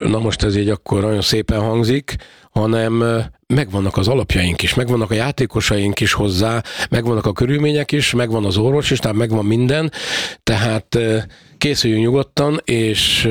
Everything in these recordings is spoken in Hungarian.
na most ez így akkor nagyon szépen hangzik, hanem megvannak az alapjaink is, megvannak a játékosaink is hozzá, megvannak a körülmények is, megvan az orvos is, tehát megvan minden, tehát készüljünk nyugodtan, és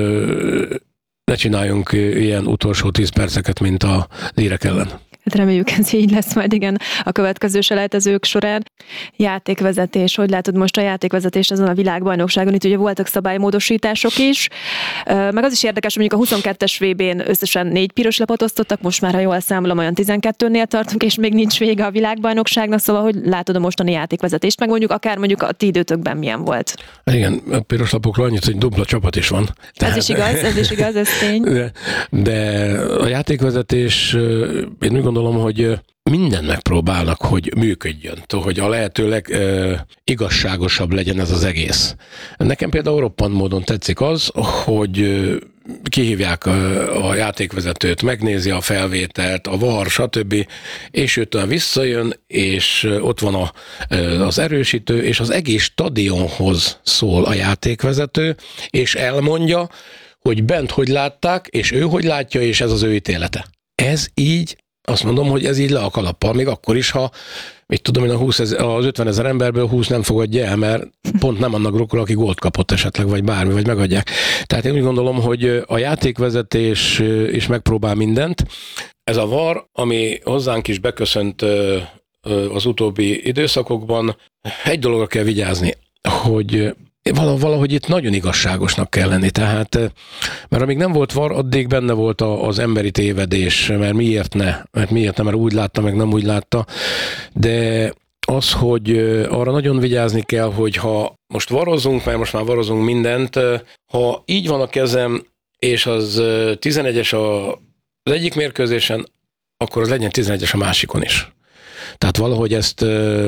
ne csináljunk ilyen utolsó 10 perceket, mint a Írek ellen. Hát reméljük, ez így lesz majd, igen, a következő selejtezők során. Játékvezetés, hogy látod most a játékvezetést ezen a világbajnokságon? Itt ugye voltak szabálymódosítások is, meg az is érdekes, hogy mondjuk a 22-es VB-n összesen 4 piros lapot osztottak, most már, ha jól számolom, olyan 12-nél tartunk, és még nincs vége a világbajnokságnak, szóval hogy látod a mostani játékvezetést, meg mondjuk akár mondjuk a ti időtökben milyen volt? Igen, a piros lapokról annyit, hogy dupla csapat is van. Tehát, ez is igaz, ez tény. De a játékvezetés, én úgy gondolom, hogy mindent megpróbálnak, hogy működjön, hogy a lehetőleg igazságosabb legyen ez az egész. Nekem például roppant módon tetszik az, hogy kihívják a játékvezetőt, megnézi a felvételt, a VAR, stb. És őtől visszajön, és ott van az erősítő, és az egész stadionhoz szól a játékvezető, és elmondja, hogy bent hogy látták, és ő hogy látja, és ez az ő ítélete. Ez így, azt mondom, hogy ez így le a kalappal, még akkor is, ha mit tudom én, az 50 000 emberből 20 nem fogadja el, mert pont nem annak drukkol, aki gólt kapott esetleg, vagy bármi, vagy megadják. Tehát én úgy gondolom, hogy a játékvezetés is megpróbál mindent. Ez a VAR, ami hozzánk is beköszönt az utóbbi időszakokban, egy dologra kell vigyázni, hogy valahogy itt nagyon igazságosnak kell lenni, tehát, mert amíg nem volt VAR, addig benne volt az emberi tévedés, mert miért ne, mert úgy látta, meg nem úgy látta, de az, hogy arra nagyon vigyázni kell, hogy ha most varozunk, mert most már varozunk mindent, ha így van a kezem, és az 11-es az egyik mérkőzésen, akkor az legyen 11-es a másikon is. Tehát valahogy ezt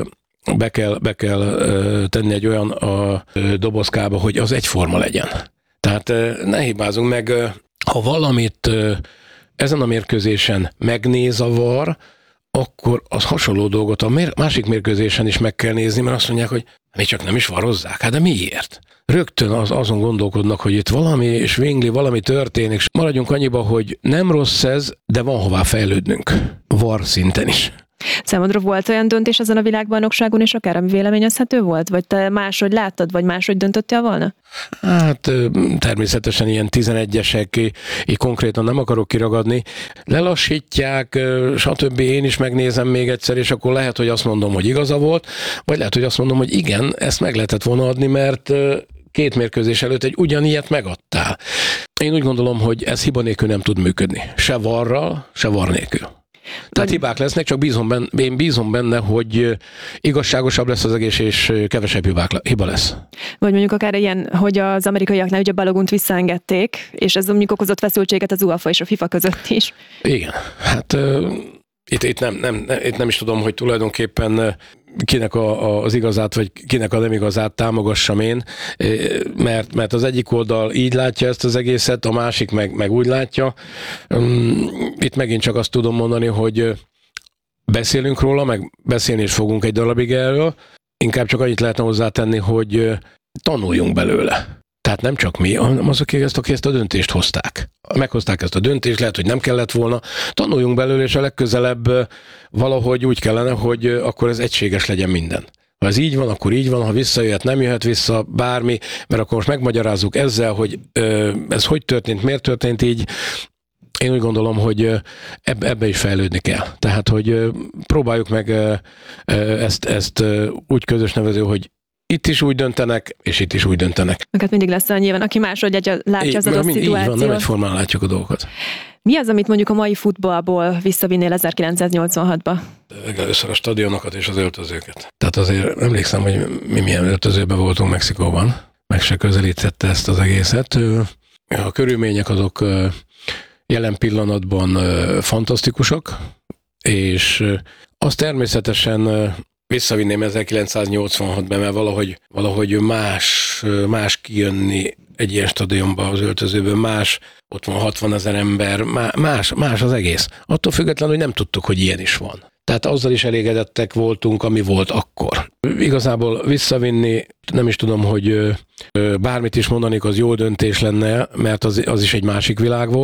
be kell tenni egy olyan dobozkába, hogy az egyforma legyen. Tehát ne hibázunk meg, ha valamit ezen a mérkőzésen megnéz a VAR, akkor az hasonló dolgot a másik mérkőzésen is meg kell nézni, mert azt mondják, hogy még csak nem is varozzák. Hát de miért? Rögtön azon gondolkodnak, hogy itt valami svingli, valami történik, és maradjunk annyiba, hogy nem rossz ez, de van hová fejlődnünk. VAR szinten is. Számodra volt olyan döntés ezen a világbajnokságon, és akár ami véleményezhető volt? Vagy te máshogy láttad, vagy máshogy döntöttél volna? Hát természetesen ilyen 11-esek, így konkrétan nem akarok kiragadni. Lelassítják, stb. Én is megnézem még egyszer, és akkor lehet, hogy azt mondom, hogy igaza volt, vagy lehet, hogy azt mondom, hogy igen, ezt meg lehetett volna adni, mert 2 mérkőzés előtt egy ugyanilyet megadtál. Én úgy gondolom, hogy ez hiba nélkül nem tud működni. Se VAR-ral, se VAR nélkül. Tehát hibák lesznek, csak én bízom benne, hogy igazságosabb lesz az egész, és kevesebb hiba lesz. Vagy mondjuk akár ilyen, hogy az amerikaiaknál ugye Balogont visszaengedték, és ez mondjuk okozott feszültséget az UEFA és a FIFA között is. Igen, hát itt nem is tudom, hogy tulajdonképpen kinek az igazát, vagy kinek a nem igazát támogassam én, mert az egyik oldal így látja ezt az egészet, a másik meg úgy látja. Itt megint csak azt tudom mondani, hogy beszélünk róla, meg beszélni is fogunk egy darabig erről, inkább csak annyit lehetne hozzátenni, hogy tanuljunk belőle. Tehát nem csak mi, hanem azok, akik ezt a döntést hozták. Meghozták ezt a döntést, lehet, hogy nem kellett volna. Tanuljunk belőle, és a legközelebb valahogy úgy kellene, hogy akkor ez egységes legyen minden. Ha ez így van, akkor így van, ha visszajöhet, nem jöhet vissza, bármi, mert akkor most megmagyarázzuk ezzel, hogy ez hogy történt, miért történt így. Én úgy gondolom, hogy ebbe is fejlődni kell. Tehát, hogy próbáljuk meg ezt úgy közös nevező, hogy itt is úgy döntenek, és itt is úgy döntenek. Hát mindig lesz olyan nyilván, aki máshogy látja az adott szituációt. Így van, nem egyformán látjuk a dolgokat. Mi az, amit mondjuk a mai futballból visszavinnél 1986-ba? Először a stadionokat és az öltözőket. Tehát azért emlékszem, hogy mi milyen öltözőben voltunk Mexikóban. Meg se közelítette ezt az egészet. A körülmények azok jelen pillanatban fantasztikusak, és azt természetesen visszavinném 1986-ban, mert valahogy más kijönni egy ilyen stadionba az öltözőből, más, ott van 60 000 ember, más az egész. Attól függetlenül, hogy nem tudtuk, hogy ilyen is van. Tehát azzal is elégedettek voltunk, ami volt akkor. Igazából visszavinni, nem is tudom, hogy bármit is mondanék, az jó döntés lenne, mert az is egy másik világ volt.